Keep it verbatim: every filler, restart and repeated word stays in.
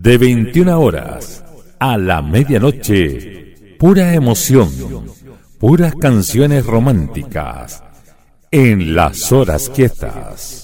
de veintiuna horas a la medianoche, pura emoción, puras canciones románticas en las horas quietas.